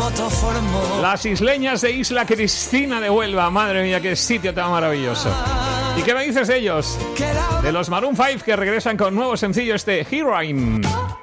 Las isleñas de Isla Cristina de Huelva. Madre mía, qué sitio tan maravilloso. ¿Y qué me dices de ellos? De los Maroon 5, que regresan con nuevo sencillo, este Heroine.